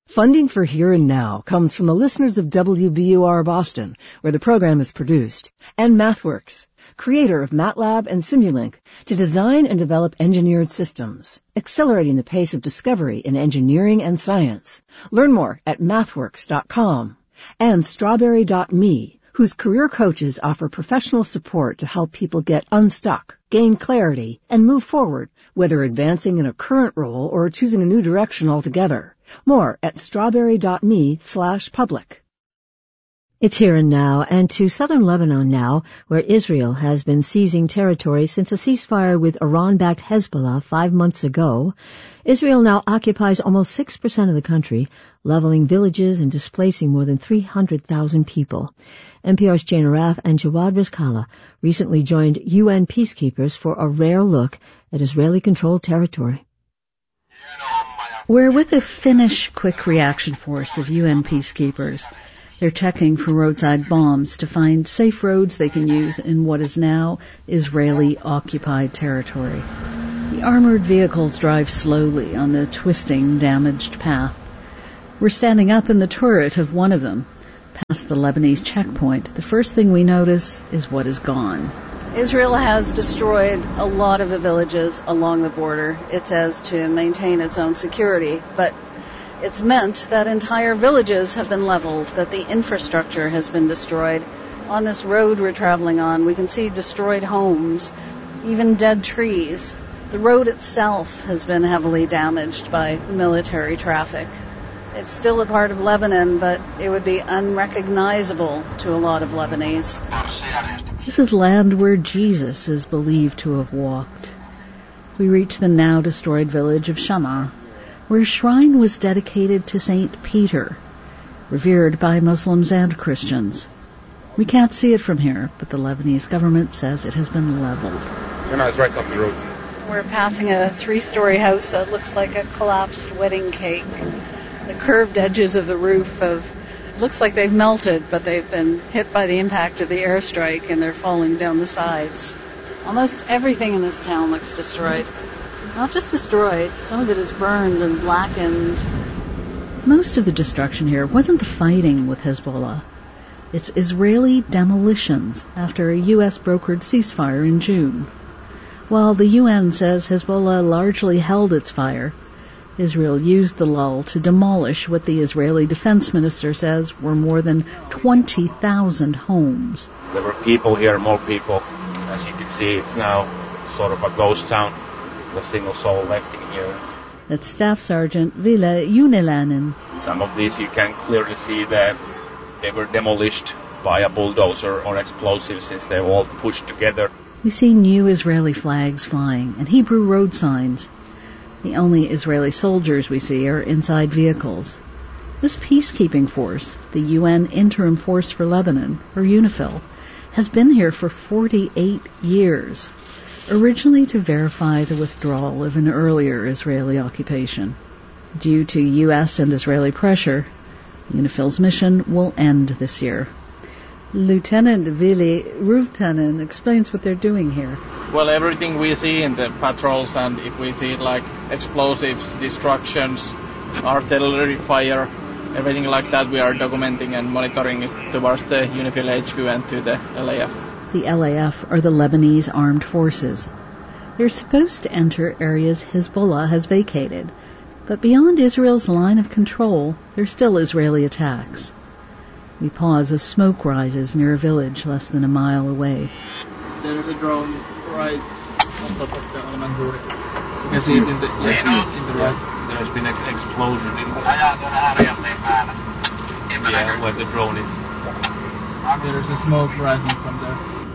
Funding for Here and Now comes from the listeners of WBUR Boston, where the program is produced, and MathWorks, creator of MATLAB and Simulink, to design and develop engineered systems, accelerating the pace of discovery in engineering and science. Learn more at mathworks.com. And Strawberry.me, whose career coaches offer professional support to help people get unstuck, gain clarity, and move forward, whether advancing in a current role or choosing a new direction altogether. More at strawberry.me/public. It's Here and Now, and to southern Lebanon now, where Israel has been seizing territory since a ceasefire with Iran-backed Hezbollah 5 months ago. Israel now occupies almost 6% of the country, leveling villages and displacing more than 300,000 people. NPR's Jane Araf and Jawad Rizkallah recently joined UN peacekeepers for a rare look at Israeli-controlled territory. We're with the Finnish Quick Reaction Force of UN peacekeepers. They're checking for roadside bombs to find safe roads they can use in what is now Israeli-occupied territory. The armored vehicles drive slowly on the twisting, damaged path. We're standing up in the turret of one of them. Past the Lebanese checkpoint, the first thing we notice is what is gone. Israel has destroyed a lot of the villages along the border. It says to maintain its own security, but it's meant that entire villages have been leveled, that the infrastructure has been destroyed. On this road we're traveling on, we can see destroyed homes, even dead trees. The road itself has been heavily damaged by military traffic. It's still a part of Lebanon, but it would be unrecognizable to a lot of Lebanese. This is land where Jesus is believed to have walked. We reach the now destroyed village of Shammah, where a shrine was dedicated to St. Peter, revered by Muslims and Christians. We can't see it from here, but the Lebanese government says it has been leveled. It's right up the road. We're passing a 3-story house that looks like a collapsed wedding cake. The curved edges of the roof looks like they've melted, but they've been hit by the impact of the airstrike and they're falling down the sides. Almost everything in this town looks destroyed. Not just destroyed, some of it is burned and blackened. Most of the destruction here wasn't the fighting with Hezbollah. It's Israeli demolitions after a U.S.-brokered ceasefire in June. While the UN says Hezbollah largely held its fire, Israel used the lull to demolish what the Israeli defense minister says were more than 20,000 homes. There were people here, more people. As you can see, it's now sort of a ghost town. There's a single soul left in here. That's Staff Sergeant Ville Unilainen. Some of these you can clearly see that they were demolished by a bulldozer or explosives since they were all pushed together. We see new Israeli flags flying and Hebrew road signs. The only Israeli soldiers we see are inside vehicles. This peacekeeping force, the UN Interim Force for Lebanon, or UNIFIL, has been here for 48 years, originally to verify the withdrawal of an earlier Israeli occupation. Due to U.S. and Israeli pressure, UNIFIL's mission will end this year. Lieutenant Vili Ruvtanen explains what they're doing here. Well, everything we see in the patrols, and if we see like explosives, destructions, artillery fire, everything like that, we are documenting and monitoring it towards the UNIFIL HQ and to the LAF. The LAF are the Lebanese armed forces. They're supposed to enter areas Hezbollah has vacated, but beyond Israel's line of control, there are still Israeli attacks. We pause as smoke rises near a village less than a mile away. There is a drone right on top of the Al-Mansouri. You can see it in the right. There has been an explosion in the where the drone is. There is a smoke rising from there.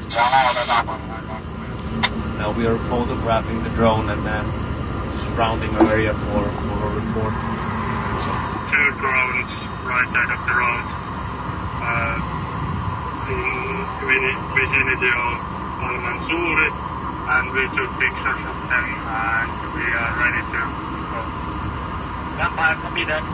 Now we are photographing the drone and surrounding area for a report. 2 drones right side of the road. In vicinity of Al-Mansouri, and we took pictures of them and we are ready to go. Copy that.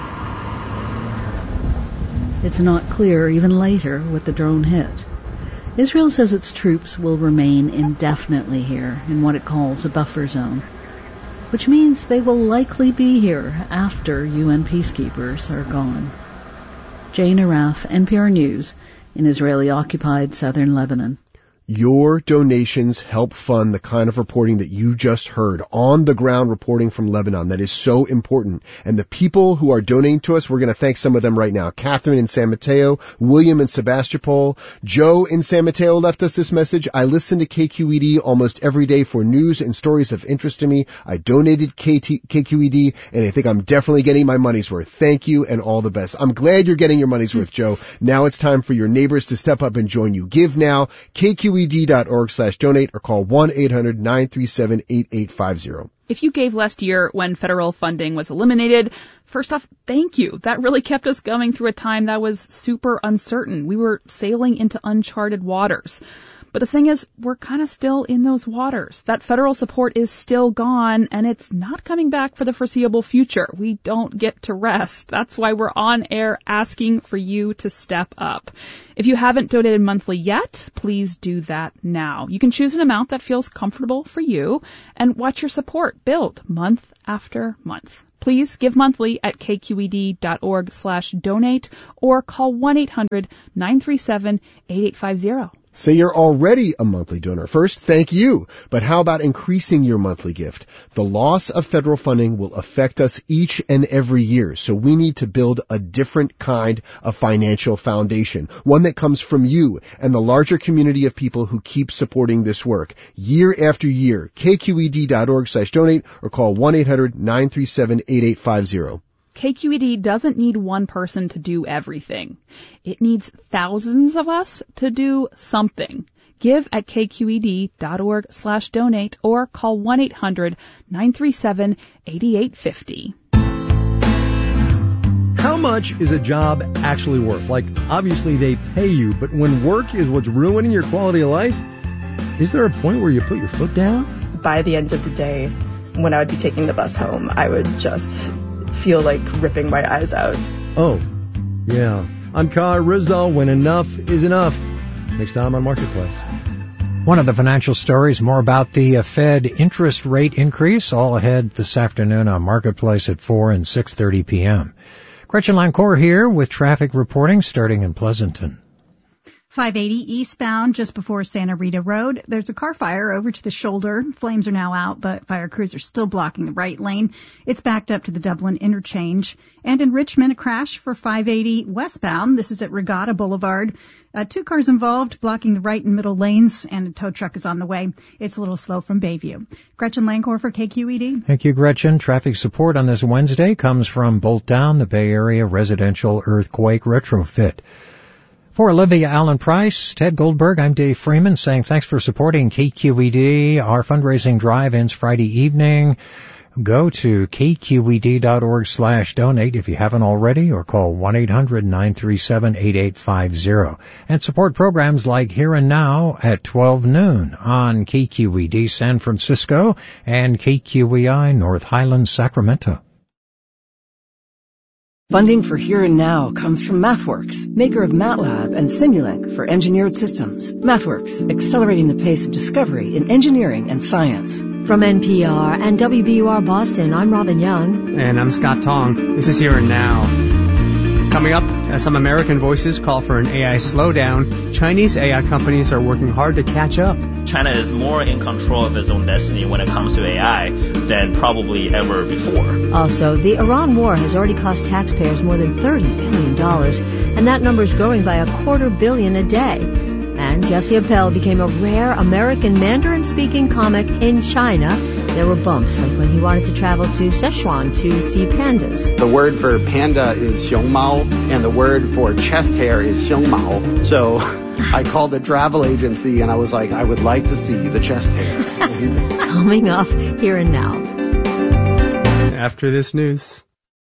It's not clear even later what the drone hit. Israel says its troops will remain indefinitely here in what it calls a buffer zone. which means they will likely be here after UN peacekeepers are gone. Jane Araf, NPR News, in Israeli-occupied southern Lebanon. Your donations help fund the kind of reporting that you just heard, on-the-ground reporting from Lebanon. That is so important. And the people who are donating to us, we're going to thank some of them right now. Catherine in San Mateo, William in Sebastopol, Joe in San Mateo left us this message. I listen to KQED almost every day for news and stories of interest to me. I donated KQED, and I think I'm definitely getting my money's worth. Thank you, and all the best. I'm glad you're getting your money's worth, Joe. Now it's time for your neighbors to step up and join you. Give now, KQED.org/donate, or call 1-800-937-8850. If you gave last year when federal funding was eliminated, first off, thank you. That really kept us going through a time that was super uncertain. We were sailing into uncharted waters. But the thing is, we're kind of still in those waters. That federal support is still gone, and it's not coming back for the foreseeable future. We don't get to rest. That's why we're on air asking for you to step up. If you haven't donated monthly yet, please do that now. You can choose an amount that feels comfortable for you and watch your support build month after month. Please give monthly at kqed.org/donate or call 1-800-937-8850. Say you're already a monthly donor. First, thank you. But how about increasing your monthly gift? The loss of federal funding will affect us each and every year, so we need to build a different kind of financial foundation, one that comes from you and the larger community of people who keep supporting this work. Year after year, kqed.org/donate or call 1-800-937-8850. KQED doesn't need one person to do everything. It needs thousands of us to do something. Give at kqed.org/donate or call 1-800-937-8850. How much is a job actually worth? Like, obviously they pay you, but when work is what's ruining your quality of life, is there a point where you put your foot down? By the end of the day, when I would be taking the bus home, I would just feel like ripping my eyes out. Oh, yeah. I'm Kai Ryssdal when enough is enough. Next time on Marketplace. One of the financial stories, more about the Fed interest rate increase, all ahead this afternoon on Marketplace at 4 and 6:30 p.m. Gretchen Lancourt here with traffic reporting starting in Pleasanton. 580 eastbound just before Santa Rita Road. There's a car fire over to the shoulder. Flames are now out, but fire crews are still blocking the right lane. It's backed up to the Dublin interchange. And in Richmond, a crash for 580 westbound. This is at Regatta Boulevard. 2 cars involved, blocking the right and middle lanes, and a tow truck is on the way. It's a little slow from Bayview. Gretchen Lancourt for KQED. Thank you, Gretchen. Traffic support on this Wednesday comes from Bolt Down, the Bay Area residential earthquake retrofit. For Olivia Allen-Price, Ted Goldberg, I'm Dave Freeman saying thanks for supporting KQED. Our fundraising drive ends Friday evening. Go to kqed.org/donate if you haven't already, or call 1-800-937-8850. And support programs like Here and Now at 12 noon on KQED San Francisco and KQEI North Highlands, Sacramento. Funding for Here and Now comes from MathWorks, maker of MATLAB and Simulink for engineered systems. MathWorks, accelerating the pace of discovery in engineering and science. From NPR and WBUR Boston, I'm Robin Young. And I'm Scott Tong. This is Here and Now. Coming up, as some American voices call for an AI slowdown, Chinese AI companies are working hard to catch up. China is more in control of its own destiny when it comes to AI than probably ever before. Also, the Iran war has already cost taxpayers more than $30 billion, and that number is growing by $250 million a day. And Jesse Appel became a rare American Mandarin-speaking comic in China. There were bumps, like when he wanted to travel to Sichuan to see pandas. The word for panda is xiongmao, and the word for chest hair is xiongmao. So I called the travel agency, and I was like, I would like to see the chest hair. Coming up Here and Now. After this news.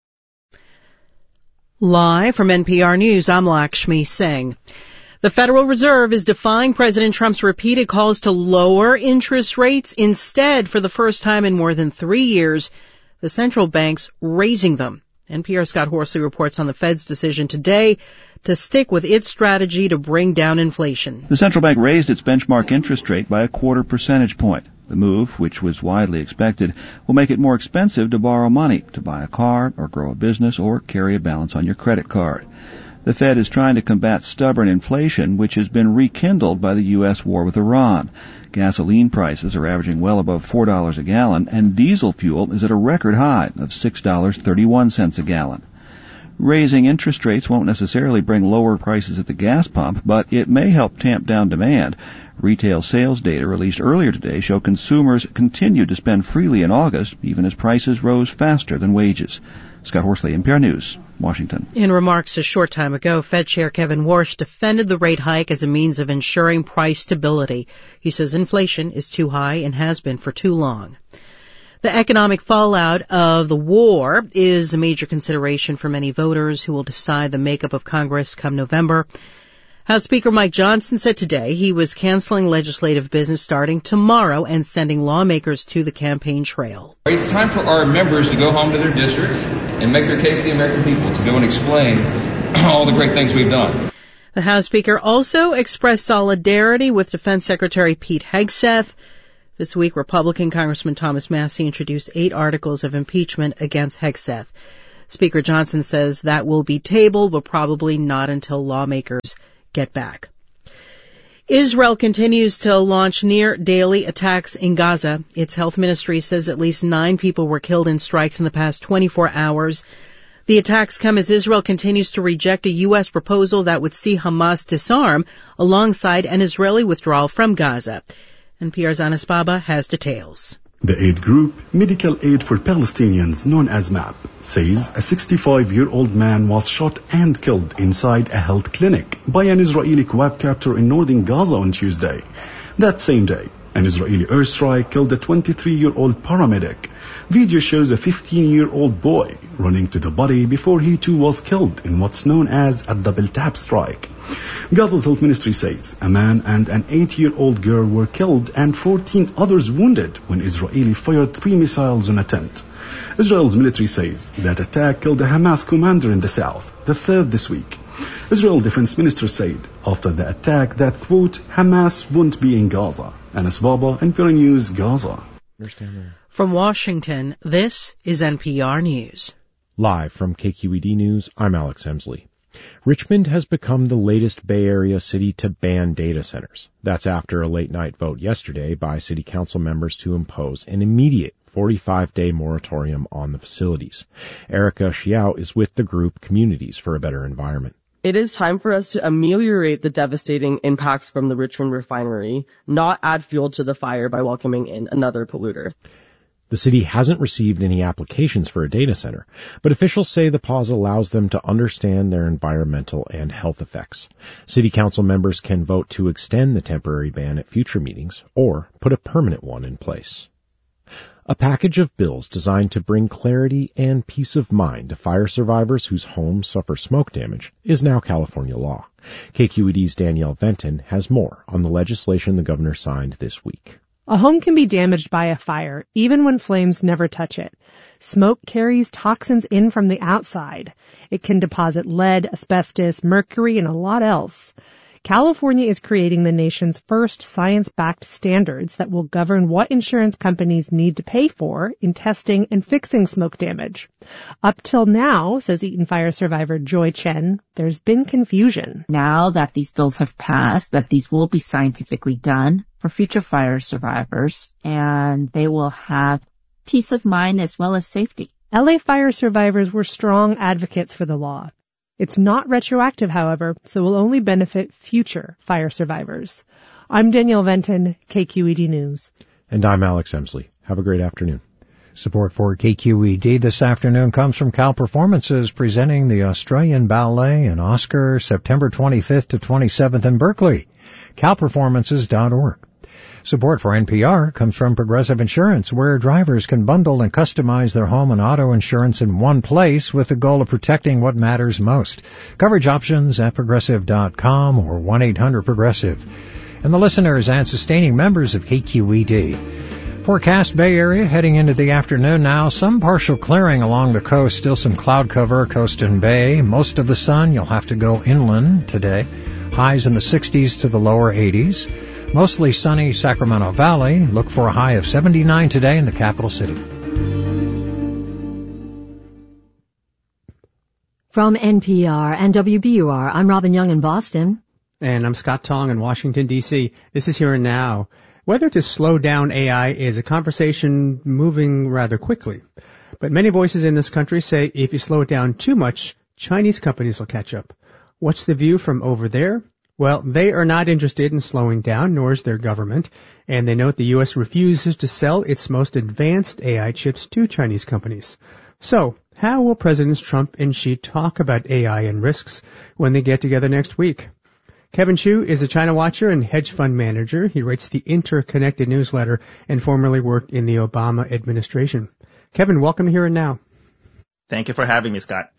Live from NPR News, I'm Lakshmi Singh. The Federal Reserve is defying President Trump's repeated calls to lower interest rates. Instead, for the first time in more than 3 years, the central bank's raising them. NPR's Scott Horsley reports on the Fed's decision today to stick with its strategy to bring down inflation. The central bank raised its benchmark interest rate by 0.25 percentage point. The move, which was widely expected, will make it more expensive to borrow money, to buy a car, or grow a business, or carry a balance on your credit card. The Fed is trying to combat stubborn inflation, which has been rekindled by the U.S. war with Iran. Gasoline prices are averaging well above $4 a gallon, and diesel fuel is at a record high of $6.31 a gallon. Raising interest rates won't necessarily bring lower prices at the gas pump, but it may help tamp down demand. Retail sales data released earlier today show consumers continued to spend freely in August, even as prices rose faster than wages. Scott Horsley, NPR News, Washington. In remarks a short time ago, Fed Chair Kevin Warsh defended the rate hike as a means of ensuring price stability. He says inflation is too high and has been for too long. The economic fallout of the war is a major consideration for many voters who will decide the makeup of Congress come November. House Speaker Mike Johnson said today he was canceling legislative business starting tomorrow and sending lawmakers to the campaign trail. It's time for our members to go home to their districts and make their case to the American people, to go and explain all the great things we've done. The House Speaker also expressed solidarity with Defense Secretary Pete Hegseth. This week, Republican Congressman Thomas Massie introduced 8 articles of impeachment against Hegseth. Speaker Johnson says that will be tabled, but probably not until lawmakers get back. Israel continues to launch near-daily attacks in Gaza. Its health ministry says at least 9 people were killed in strikes in the past 24 hours. The attacks come as Israel continues to reject a U.S. proposal that would see Hamas disarm alongside an Israeli withdrawal from Gaza. NPR's Anas Baba has details. The aid group, Medical Aid for Palestinians, known as MAP, says a 65-year-old man was shot and killed inside a health clinic by an Israeli quadcopter in northern Gaza on Tuesday. That same day, an Israeli airstrike killed a 23-year-old paramedic. Video shows a 15-year-old boy running to the body before he too was killed in what's known as a double tap strike. Gaza's health ministry says a man and an 8-year-old girl were killed and 14 others wounded when Israeli fired 3 missiles on a tent. Israel's military says that attack killed a Hamas commander in the south, the third this week. Israel defense minister said after the attack that, quote, Hamas won't be in Gaza. Anas Baba, NPR News, Gaza. From Washington, this is NPR News. Live from KQED News, I'm Alex Hemsley. Richmond has become the latest Bay Area city to ban data centers. That's after a late-night vote yesterday by city council members to impose an immediate 45-day moratorium on the facilities. Erica Xiao is with the group Communities for a Better Environment. It is time for us to ameliorate the devastating impacts from the Richmond refinery, not add fuel to the fire by welcoming in another polluter. The city hasn't received any applications for a data center, but officials say the pause allows them to understand their environmental and health effects. City council members can vote to extend the temporary ban at future meetings or put a permanent one in place. A package of bills designed to bring clarity and peace of mind to fire survivors whose homes suffer smoke damage is now California law. KQED's Danielle Venton has more on the legislation the governor signed this week. A home can be damaged by a fire, even when flames never touch it. Smoke carries toxins in from the outside. It can deposit lead, asbestos, mercury, and a lot else. California is creating the nation's first science-backed standards that will govern what insurance companies need to pay for in testing and fixing smoke damage. Up till now, says Eaton fire survivor Joy Chen, there's been confusion. Now that these bills have passed, that these will be scientifically done for future fire survivors, and they will have peace of mind as well as safety. LA fire survivors were strong advocates for the law. It's not retroactive, however, so will only benefit future fire survivors. I'm Danielle Venton, KQED News. And I'm Alex Hemsley. Have a great afternoon. Support for KQED this afternoon comes from Cal Performances, presenting the Australian Ballet and Oscar September 25th to 27th in Berkeley. calperformances.org. Support for NPR comes from Progressive Insurance, where drivers can bundle and customize their home and auto insurance in one place with the goal of protecting what matters most. Coverage options at Progressive.com or 1-800-PROGRESSIVE. And the listeners and sustaining members of KQED. Forecast Bay Area heading into the afternoon now. Some partial clearing along the coast. Still some cloud cover, coast and bay. Most of the sun. You'll have to go inland today. Highs in the 60s to the lower 80s. Mostly sunny Sacramento Valley. Look for a high of 79 today in the capital city. From NPR and WBUR, I'm Robin Young in Boston. And I'm Scott Tong in Washington, D.C. This is Here and Now. Whether to slow down AI is a conversation moving rather quickly. But many voices in this country say if you slow it down too much, Chinese companies will catch up. What's the view from over there? Well, they are not interested in slowing down, nor is their government. And they note the U.S. refuses to sell its most advanced AI chips to Chinese companies. So, how will Presidents Trump and Xi talk about AI and risks when they get together next week? Kevin Chu is a China watcher and hedge fund manager. He writes the Interconnected newsletter and formerly worked in the Obama administration. Kevin, welcome to Here and Now. Thank you for having me, Scott.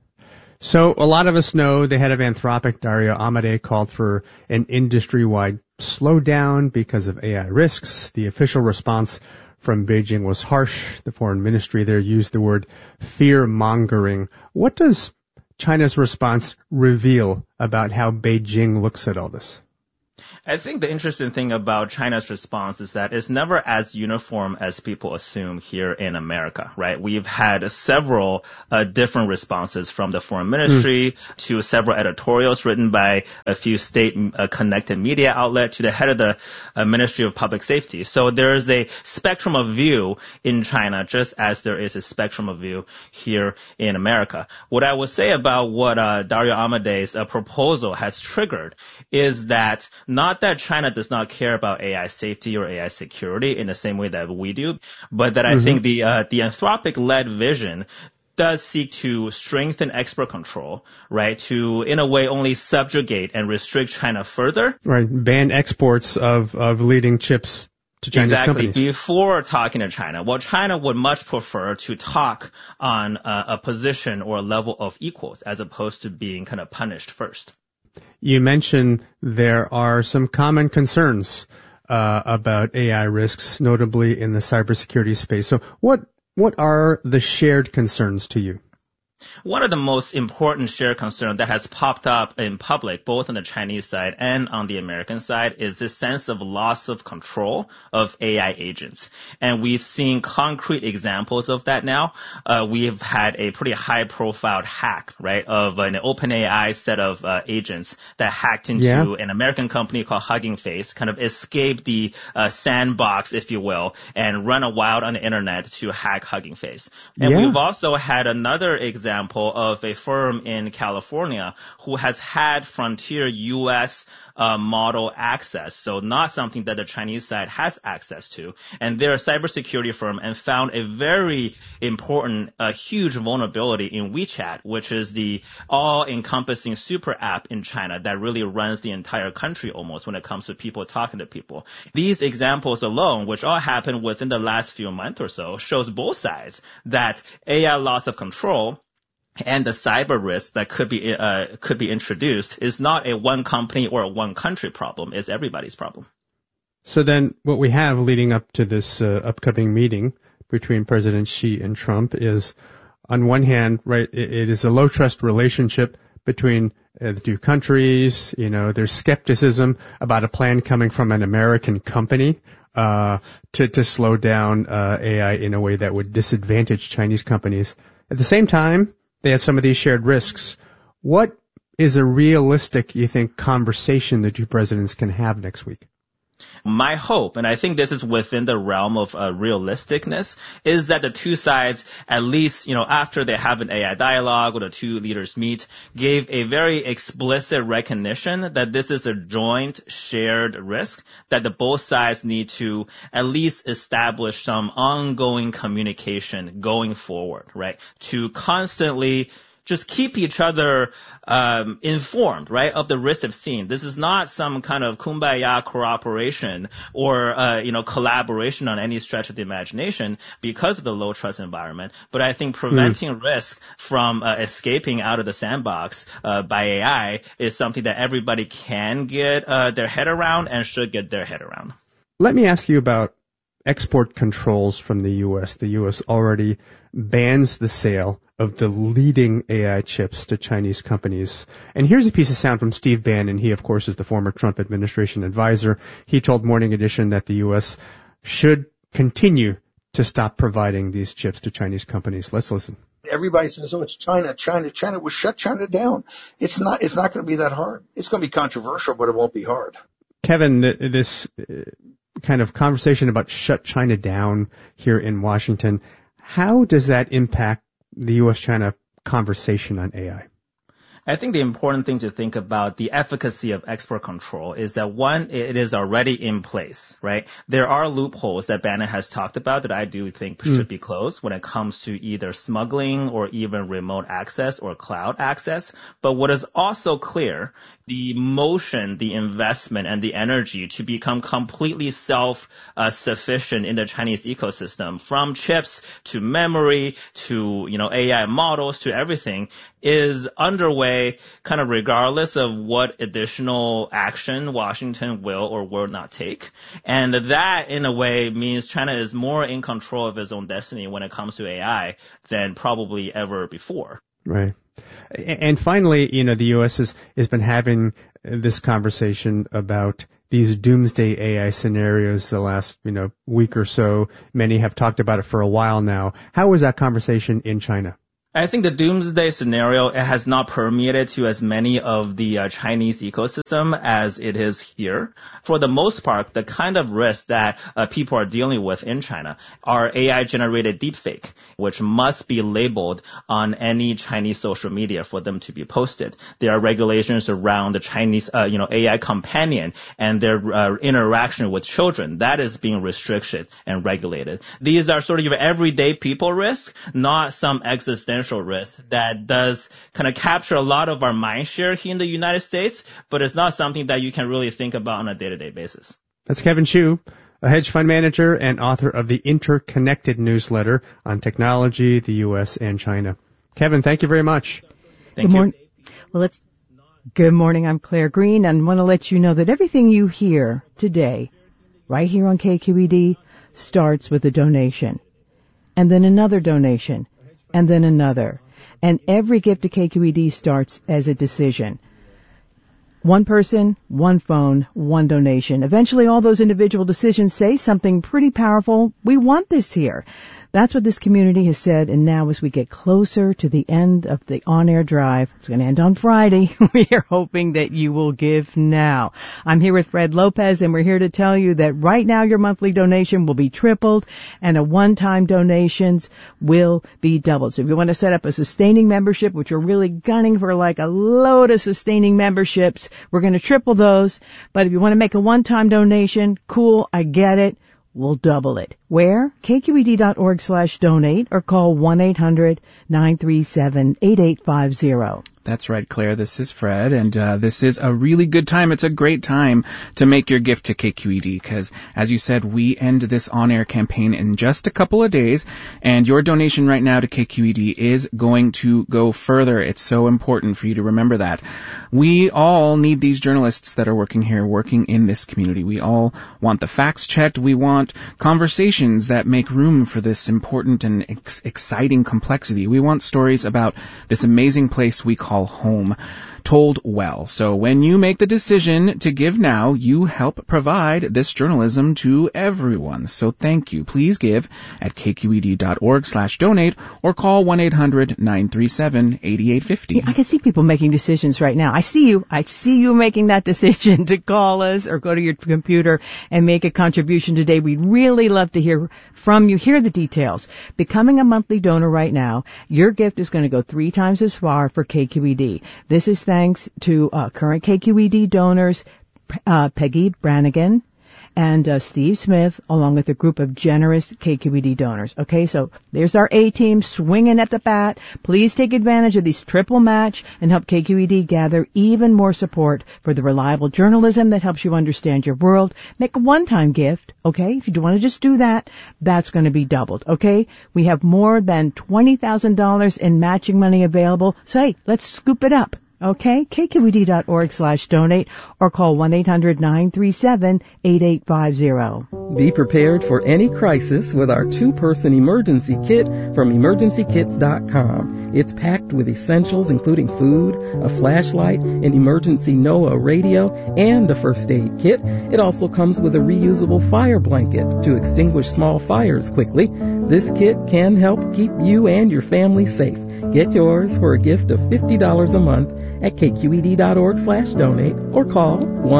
So a lot of us know the head of Anthropic, Dario Amodei, called for an industry-wide slowdown because of AI risks. The official response from Beijing was harsh. The foreign ministry there used the word fear-mongering. What does China's response reveal about how Beijing looks at all this? I think the interesting thing about China's response is that it's never as uniform as people assume here in America, right? We've had several different responses from the foreign ministry to several editorials written by a few state-connected media outlets to the head of the Ministry of Public Safety. So there is a spectrum of view in China, just as there is a spectrum of view here in America. What I would say about what Dario Amodei's proposal has triggered is that not that China does not care about AI safety or AI security in the same way that we do, but that I think the Anthropic-led vision does seek to strengthen export control, right, to, in a way, only subjugate and restrict China further. Right, ban exports of leading chips to Chinese companies. Before talking to China. Well, China would much prefer to talk on a position or a level of equals as opposed to being kind of punished first. You mentioned there are some common concerns about AI risks, notably in the cybersecurity space. So what are the shared concerns to you? One of the most important shared concerns that has popped up in public, both on the Chinese side and on the American side, is this sense of loss of control of AI agents. And we've seen concrete examples of that now. We've had a pretty high-profile hack, right, of an OpenAI set of agents that hacked into an American company called Hugging Face, kind of escaped the sandbox, if you will, and run wild on the internet to hack Hugging Face. And we've also had another example of a firm in California who has had frontier U.S. model access, so not something that the Chinese side has access to. And they're a cybersecurity firm and found a very important, huge vulnerability in WeChat, which is the all-encompassing super app in China that really runs the entire country almost when it comes to people talking to people. These examples alone, which all happened within the last few months or so, shows both sides that AI loss of control and the cyber risk that could be introduced is not a one company or a one country problem, it's everybody's problem. So then what we have leading up to this upcoming meeting between President Xi and Trump is, on one hand, right, it is a low trust relationship between the two countries. You know, there's skepticism about a plan coming from an American company to slow down AI in a way that would disadvantage Chinese companies. At the same time, they have some of these shared risks. What is a realistic, you think, conversation the two presidents can have next week? My hope, and I think this is within the realm of realisticness, is that the two sides, at least, after they have an AI dialogue or the two leaders meet, gave a very explicit recognition that this is a joint shared risk, that the both sides need to at least establish some ongoing communication going forward, right? To constantly just keep each other informed, right, of the risks of seeing. This is not some kind of kumbaya cooperation or, collaboration on any stretch of the imagination because of the low trust environment. But I think preventing risk from escaping out of the sandbox by AI is something that everybody can get their head around and should get their head around. Let me ask you about export controls from the U.S. The U.S. already bans the sale of the leading AI chips to Chinese companies. And here's a piece of sound from Steve Bannon. He, of course, is the former Trump administration advisor. He told Morning Edition that the U.S. should continue to stop providing these chips to Chinese companies. Let's listen. Everybody says, oh, it's China. Will shut China down. It's not going to be that hard. It's going to be controversial, but it won't be hard. Kevin, this kind of conversation about shut China down here in Washington, how does that impact the U.S.-China conversation on AI? I think the important thing to think about the efficacy of export control is that, one, it is already in place, right? There are loopholes that Bannon has talked about that I do think should be closed when it comes to either smuggling or even remote access or cloud access. But what is also clear, the motion, the investment, and the energy to become completely self-sufficient in the Chinese ecosystem, from chips to memory to, AI models to everything, is underway kind of regardless of what additional action Washington will or will not take. And that, in a way, means China is more in control of its own destiny when it comes to AI than probably ever before. Right. And finally, the U.S. has been having this conversation about these doomsday AI scenarios the last, week or so. Many have talked about it for a while now. How is that conversation in China? I think the doomsday scenario, it has not permeated to as many of the Chinese ecosystem as it is here. For the most part, the kind of risk that people are dealing with in China are AI-generated deepfake, which must be labeled on any Chinese social media for them to be posted. There are regulations around the Chinese, AI companion and their interaction with children. That is being restricted and regulated. These are sort of your everyday people risk, not some existential risk that does kind of capture a lot of our mind share here in the United States, but it's not something that you can really think about on a day-to-day basis. That's Kevin Chu, a hedge fund manager and author of the Interconnected newsletter on technology, the U.S. and China. Kevin, thank you very much. Thank you. Good morning. I'm Claire Green, and want to let you know that everything you hear today, right here on KQED, starts with a donation, and then another donation, and then another. And every gift to KQED starts as a decision. One person, one phone, one donation. Eventually all those individual decisions say something pretty powerful. We want this here. That's what this community has said, and now as we get closer to the end of the on-air drive, it's going to end on Friday, we are hoping that you will give now. I'm here with Fred Lopez, and we're here to tell you that right now your monthly donation will be tripled, and a one-time donations will be doubled. So if you want to set up a sustaining membership, which we're really gunning for like a load of sustaining memberships, we're going to triple those. But if you want to make a one-time donation, cool, I get it. We'll double it. Where? KQED.org/donate or call 1-800-937-8850. That's right, Claire. This is Fred, and this is a really good time. It's a great time to make your gift to KQED because, as you said, we end this on-air campaign in just a couple of days, and your donation right now to KQED is going to go further. It's so important for you to remember that. We all need these journalists that are working here, working in this community. We all want the facts checked. We want conversations that make room for this important and exciting complexity. We want stories about this amazing place we call home, told well. So when you make the decision to give now, you help provide this journalism to everyone. So thank you. Please give at kqed.org/donate or call 1-800-937-8850. I can see people making decisions right now. I see you making that decision to call us or go to your computer and make a contribution today. We'd really love to hear from you. Hear the details. Becoming a monthly donor right now, your gift is going to go 3 times as far for KQED. This is thanks to current KQED donors, Peggy Brannigan and Steve Smith, along with a group of generous KQED donors. Okay, so there's our A-team swinging at the bat. Please take advantage of these triple match and help KQED gather even more support for the reliable journalism that helps you understand your world. Make a one-time gift, okay? If you want to just do that, that's going to be doubled, okay? We have more than $20,000 in matching money available. So, hey, let's scoop it up. Okay, kqed.org/donate or call 1-800-937-8850. Be prepared for any crisis with our 2-person emergency kit from emergencykits.com. It's packed with essentials including food, a flashlight, an emergency NOAA radio, and a first aid kit. It also comes with a reusable fire blanket to extinguish small fires quickly. This kit can help keep you and your family safe. Get yours for a gift of $50 a month at kqed.org/donate or call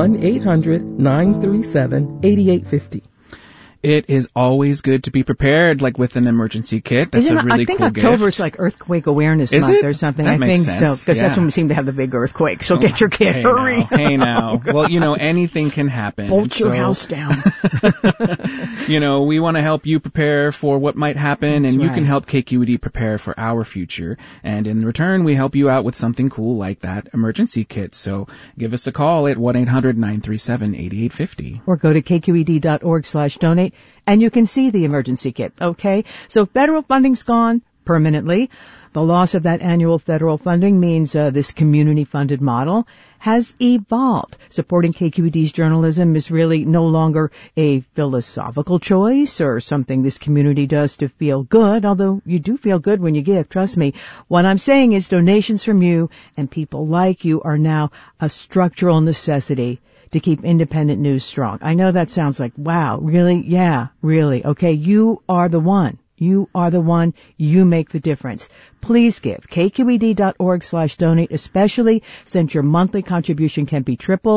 1-800-937-8850. It is always good to be prepared, like with an emergency kit. That's a really cool gift. I think October's like Earthquake Awareness Month or something. That makes so, sense. because that's when we seem to have the big earthquake. So get your kit, hurry. Hey now. Well, anything can happen. Bolt your house down. We want to help you prepare for what might happen, and you can help KQED prepare for our future. And in return, we help you out with something cool like that emergency kit. So give us a call at 1-800-937-8850. Or go to kqed.org/donate. And you can see the emergency kit, okay? So federal funding's gone permanently. The loss of that annual federal funding means this community-funded model has evolved. Supporting KQED's journalism is really no longer a philosophical choice or something this community does to feel good, although you do feel good when you give, trust me. What I'm saying is donations from you and people like you are now a structural necessity to keep independent news strong. I know that sounds like, wow, really? Yeah, really. Okay, you are the one. You are the one. You make the difference. Please give. kqed.org/donate, especially since your monthly contribution can be tripled.